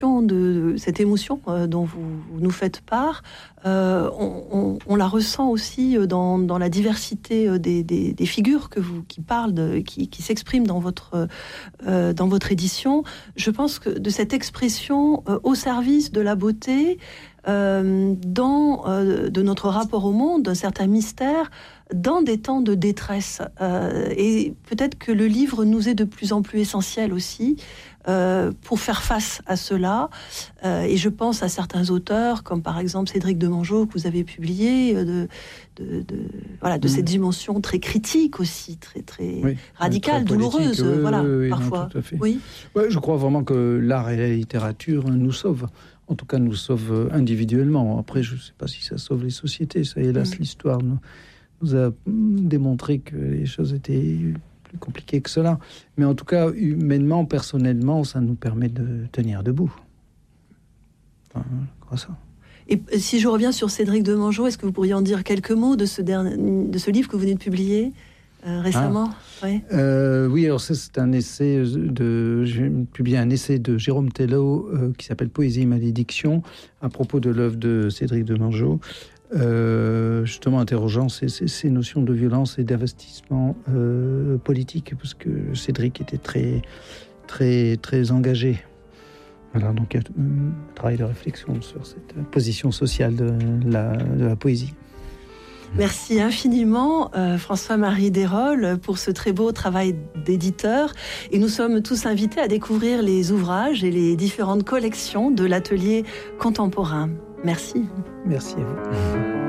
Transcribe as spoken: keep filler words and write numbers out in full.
de cette émotion euh, dont vous, vous nous faites part, euh, on, on, on la ressent aussi dans, dans la diversité des, des, des figures que vous, qui parlent, de, qui, qui s'expriment dans votre, euh, dans votre édition. Je pense que de cette expression euh, au service de la beauté, euh, dans euh, de notre rapport au monde, d'un certain mystère, dans des temps de détresse. Euh, et peut-être que le livre nous est de plus en plus essentiel aussi, Euh, pour faire face à cela. Euh, et je pense à certains auteurs, comme par exemple Cédric Demangeot, que vous avez publié, euh, de, de, de, voilà, de mmh. cette dimension très critique aussi, très, très oui, radicale, très douloureuse, oui, voilà, oui, oui, parfois. Non, tout à fait. Oui. Ouais, je crois vraiment que l'art et la littérature nous sauvent. En tout cas, nous sauvent individuellement. Après, je ne sais pas si ça sauve les sociétés. Ça, hélas, mmh. l'histoire nous, nous a démontré que les choses étaient plus compliqué que cela. Mais en tout cas, humainement, personnellement, ça nous permet de tenir debout. Enfin, je crois ça. Et si je reviens sur Cédric Demangeot, est-ce que vous pourriez en dire quelques mots de ce, dernier, de ce livre que vous venez de publier euh, récemment? ah. oui. Euh, oui, alors ça, c'est un essai de... J'ai publié un essai de Jérôme Tello euh, qui s'appelle « Poésie et malédiction » à propos de l'œuvre de Cédric Demangeot. Euh, justement interrogeant ces, ces, ces notions de violence et d'investissement euh, politique, parce que Cédric était très, très, très engagé. Voilà, donc il y a un travail de réflexion sur cette position sociale de la, de la poésie. Merci infiniment, euh, François-Marie Desrolles, pour ce très beau travail d'éditeur. Et nous sommes tous invités à découvrir les ouvrages et les différentes collections de l'atelier contemporain. Merci. Merci à vous.